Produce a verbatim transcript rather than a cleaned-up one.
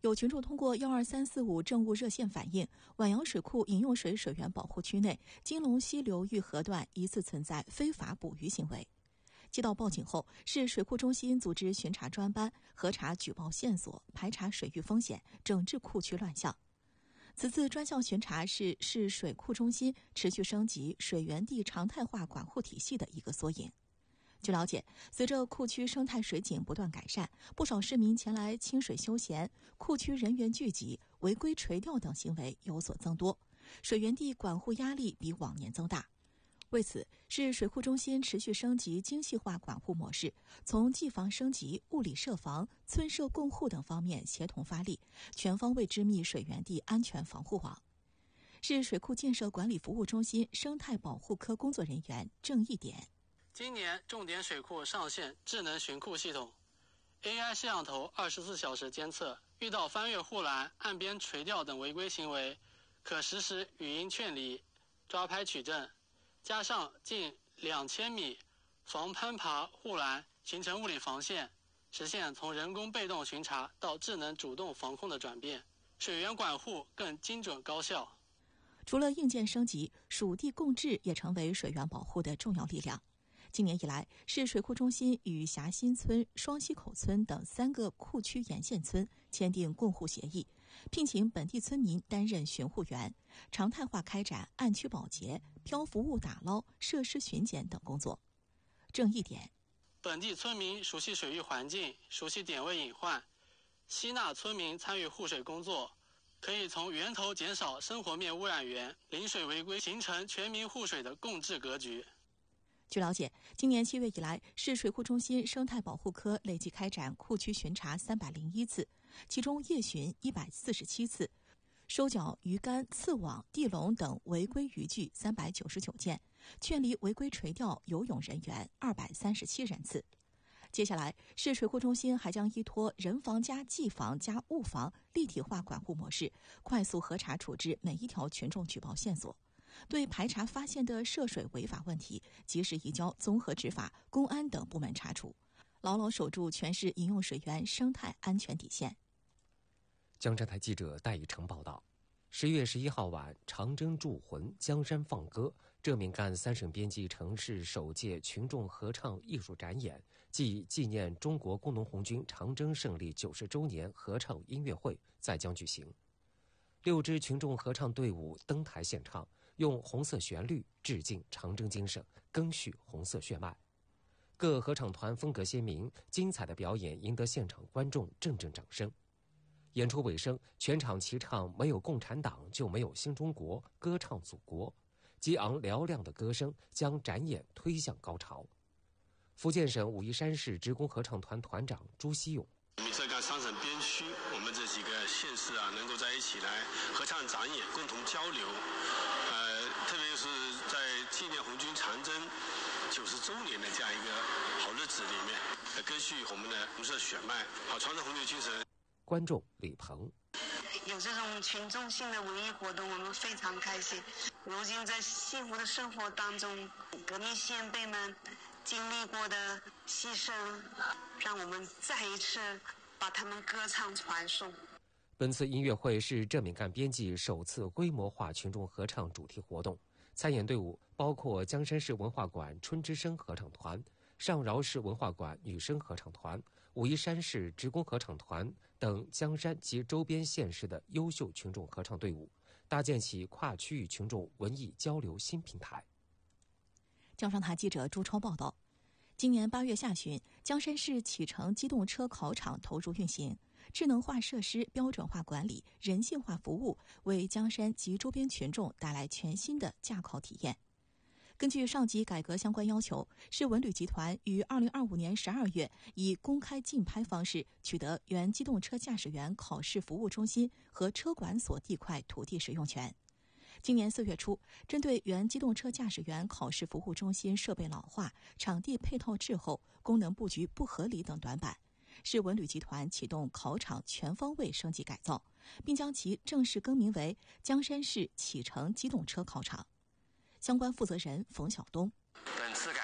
有群众通过幺二三四五政务热线反映，宛阳水库饮用水水源保护区内金龙溪流域河段疑似存在非法捕鱼行为。接到报警后，市水库中心组织巡查专班，核查举报线索，排查水域风险，整治库区乱象。此次专项巡查是市水库中心持续升级水源地常态化管护体系的一个缩影。据了解，随着库区生态水景不断改善，不少市民前来亲水休闲，库区人员聚集、违规垂钓等行为有所增多，水源地管护压力比往年增大。为此，市水库中心持续升级精细化管护模式，从技防升级、物理设防、村社共护等方面协同发力，全方位织密水源地安全防护网。市水库建设管理服务中心生态保护科工作人员郑一点。 今年重点水库上线智能巡库系统 ，A I 摄像头二十四小时监测，遇到翻越护栏、岸边垂钓等违规行为，可实时语音劝离、抓拍取证，加上近两千米防攀爬护栏，形成物理防线，实现从人工被动巡查到智能主动防控的转变，水源管护更精准高效。 除了硬件升级，属地共治也成为水源保护的重要力量。今年以来，市水库中心与霞新村、双溪口村等三个库区沿线村签订共护协议，聘请本地村民担任巡护员，常态化开展岸区保洁、漂浮物打捞、设施巡检等工作。郑一点， 本地村民熟悉水域环境，熟悉点位隐患，吸纳村民参与护水工作，可以从源头减少生活面污染源，临水违规，形成全民护水的共治格局。 据了解，今年七月以来，市水库中心生态保护科累计开展库区巡查三百零一次，其中夜巡一百四十七次，收缴鱼竿、刺网、地笼等违规渔具三百九十九件，劝离违规垂钓游泳人员二百三十七人次。接下来，市水库中心还将依托人防加技防加物防立体化管护模式，快速核查处置每一条群众举报线索。对排查发现的涉水违法问题，及时移交综合执法、公安等部门查处，牢牢守住全市饮用水源生态安全底线。 江山台记者戴以成报道。十月十一号晚，长征铸魂，江山放歌，这名赣三省边际城市首届群众合唱艺术展演暨纪念中国工农红军长征胜利九十周年合唱音乐会在江举行。六支群众合唱队伍登台献唱，用红色旋律致敬长征精神，赓续红色血脉。各合唱团风格鲜明，精彩的表演赢得现场观众阵阵掌声。演出尾声，全场齐唱没有共产党就没有新中国，歌唱祖国。激昂嘹亮的歌声将展演推向高潮。福建省武夷山市职工合唱团团长朱希勇， 浙赣三省边区，我们这几个县市啊，能够在一起来合唱展演，共同交流。呃，特别是在纪念红军长征九十周年的这样一个好日子里面，呃，赓续我们的红色血脉，好传承红军精神。 观众李鹏， 有这种群众性的文艺活动，我们非常开心。如今在幸福的生活当中，革命先辈们经历过的牺牲，让我们再一次把他们歌唱传颂。 本次音乐会是浙闽赣边际首次规模化群众合唱主题活动，参演队伍包括江山市文化馆春之声合唱团、上饶市文化馆女声合唱团、武夷山市职工合唱团等江山及周边县市的优秀群众合唱队伍，搭建起跨区域群众文艺交流新平台。 江上台记者朱超报道。今年八月下旬，江山市启程机动车考场投入运行，智能化设施、标准化管理、人性化服务，为江山及周边群众带来全新的驾考体验。根据上级改革相关要求，市文旅集团于二零二五年十二月以公开竞拍方式取得原机动车驾驶员考试服务中心和车管所地块土地使用权。今年四月初，针对原机动车驾驶员考试服务中心设备老化、场地配套滞后、功能布局不合理等短板，市文旅集团启动考场全方位升级改造，并将其正式更名为江山市启程机动车考场。相关负责人冯晓东， 本次改